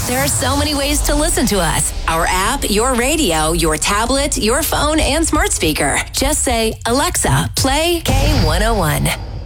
There are so many ways to listen to us. Our app, your radio, your tablet, your phone, and smart speaker. Just say, Alexa, play K101.